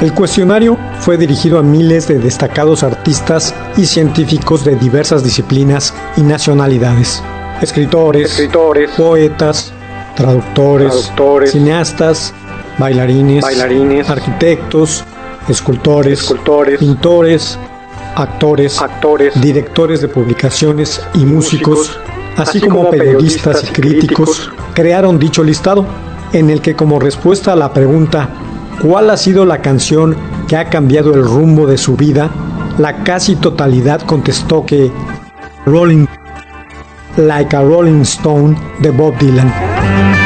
El cuestionario fue dirigido a miles de destacados artistas y científicos de diversas disciplinas y nacionalidades. Escritores, poetas, traductores, cineastas, bailarines, arquitectos, escultores, pintores, actores, directores de publicaciones y músicos, así como periodistas y críticos, crearon dicho listado, en el que, como respuesta a la pregunta ¿cuál ha sido la canción que ha cambiado el rumbo de su vida?, la casi totalidad contestó que Like a Rolling Stone de Bob Dylan.